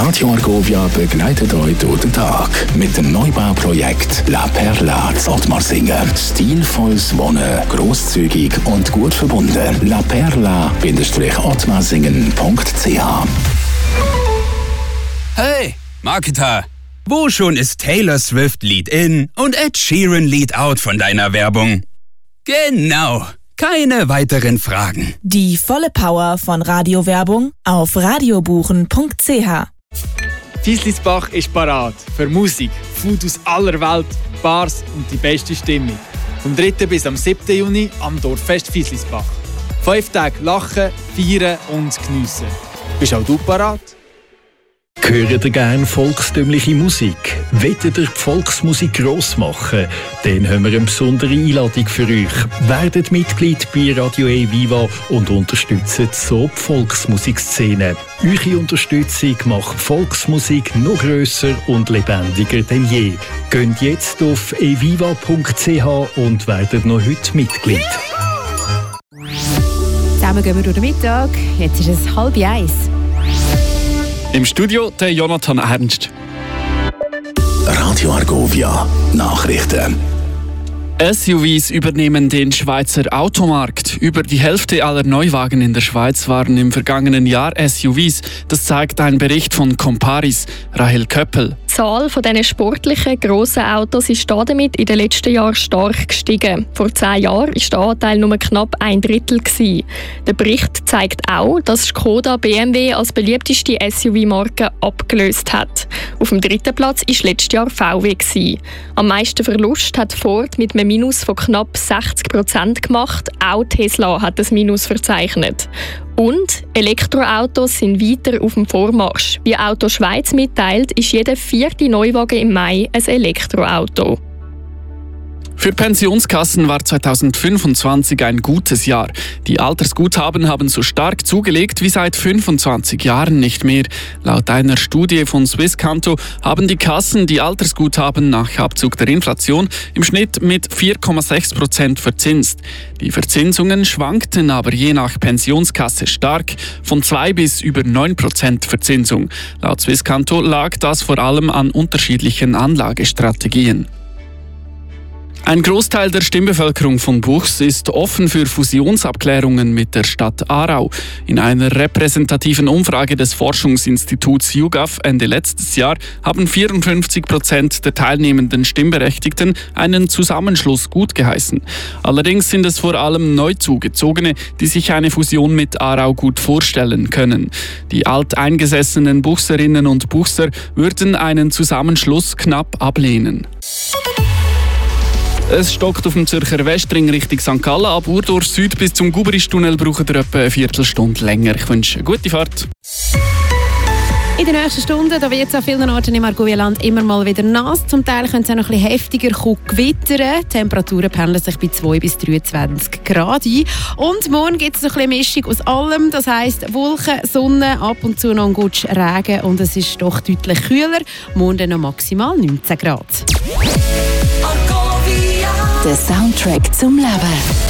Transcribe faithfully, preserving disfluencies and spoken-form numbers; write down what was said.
Radio Argovia begleitet euch durch den Tag mit dem Neubauprojekt La Perla in Ottmarsingen. Stilvolles Wohnen, grosszügig und gut verbunden. la perla Bindestrich ottmarsingen Punkt c h. Hey, Marketer! Wo schon ist Taylor Swift Lied in und Ed Sheeran Lied out von deiner Werbung? Genau! Keine weiteren Fragen. Die volle Power von Radiowerbung auf radiobuchen Punkt c h. Fieslisbach ist parat für Musik, Food aus aller Welt, Bars und die beste Stimmung. Vom dritten bis am siebten Juni am Dorffest Fieslisbach. Fünf Tage lachen, feiern und geniessen. Bist auch du parat? Hören ihr gerne volkstümliche Musik? Wollt ihr die Volksmusik gross machen? Dann haben wir eine besondere Einladung für euch. Werdet Mitglied bei Radio E-Viva und unterstützt so die Volksmusikszene. Eure Unterstützung macht Volksmusik noch grösser und lebendiger denn je. Geht jetzt auf e viva Punkt c h und werdet noch heute Mitglied. Zusammen gehen wir durch den Mittag. Jetzt ist es halb eins. Im Studio der Jonathan Ernst. Radio Argovia Nachrichten. S U Vs übernehmen den Schweizer Automarkt. Über die Hälfte aller Neuwagen in der Schweiz waren im vergangenen Jahr S U Vs. Das zeigt ein Bericht von Comparis. Rahel Köppel. Die Zahl von diesen sportlichen, grossen Autos ist damit in den letzten Jahren stark gestiegen. Vor zehn Jahren war der Anteil nur knapp ein Drittel. Der Bericht zeigt auch, dass Skoda B M W als beliebteste S U V-Marke abgelöst hat. Auf dem dritten Platz war letztes Jahr V W. Am meisten Verlust hat Ford mit einem Minus von knapp sechzig Prozent gemacht. Auch Tesla hat das Minus verzeichnet. Und Elektroautos sind weiter auf dem Vormarsch. Wie Auto Schweiz mitteilt, ist jeder vierte Neuwagen im Mai ein Elektroauto. Für Pensionskassen war zweitausendfünfundzwanzig ein gutes Jahr. Die Altersguthaben haben so stark zugelegt wie seit fünfundzwanzig Jahren nicht mehr. Laut einer Studie von Swisscanto haben die Kassen die Altersguthaben nach Abzug der Inflation im Schnitt mit vier Komma sechs Prozent verzinst. Die Verzinsungen schwankten aber je nach Pensionskasse stark, von zwei bis über neun Prozent Verzinsung. Laut Swisscanto lag das vor allem an unterschiedlichen Anlagestrategien. Ein Großteil der Stimmbevölkerung von Buchs ist offen für Fusionsabklärungen mit der Stadt Aarau. In einer repräsentativen Umfrage des Forschungsinstituts YouGov Ende letztes Jahr haben vierundfünfzig Prozent der teilnehmenden Stimmberechtigten einen Zusammenschluss gutgeheißen. Allerdings sind es vor allem Neuzugezogene, die sich eine Fusion mit Aarau gut vorstellen können. Die alteingesessenen Buchserinnen und Buchser würden einen Zusammenschluss knapp ablehnen. Es stockt auf dem Zürcher Westring Richtung Sankt Gallen. Ab Urdorf Süd bis zum Guberistunnel braucht ihr etwa eine Viertelstunde länger. Ich wünsche eine gute Fahrt. In den nächsten Stunden da wird es an vielen Orten im Argovia-Land immer mal wieder nass. Zum Teil können es auch noch ein bisschen heftiger gewittern. Die Temperaturen pendeln sich bei zwei bis dreiundzwanzig Grad ein. Und morgen gibt es ein bisschen Mischung aus allem. Das heisst Wolken, Sonne, ab und zu noch ein Gutsch Regen. Und es ist doch deutlich kühler. Morgen dann noch maximal neunzehn Grad. Der Soundtrack zum Leben.